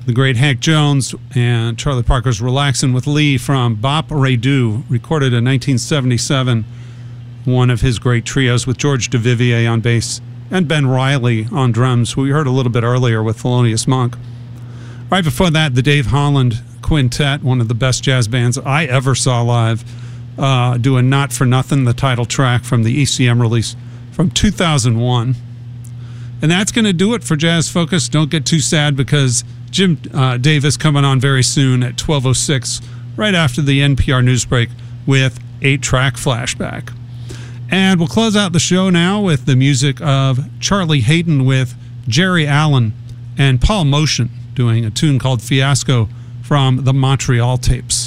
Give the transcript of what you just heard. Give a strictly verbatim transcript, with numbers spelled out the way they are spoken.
The great Hank Jones and Charlie Parker's Relaxin' with Lee from Bop Ray Do, recorded in nineteen seventy-seven, one of his great trios with George Duvivier on bass and Ben Riley on drums, who we heard a little bit earlier with Thelonious Monk. Right before that, the Dave Holland Quintet, one of the best jazz bands I ever saw live, uh, doing Not For Nothing, the title track from the E C M release from two thousand one. And that's going to do it for Jazz Focus. Don't get too sad, because Jim uh, Davis coming on very soon at twelve oh six, right after the N P R news break, with eight-track Flashback. And we'll close out the show now with the music of Charlie Hayden with Jerry Allen and Paul Motion doing a tune called Fiasco from the Montreal tapes.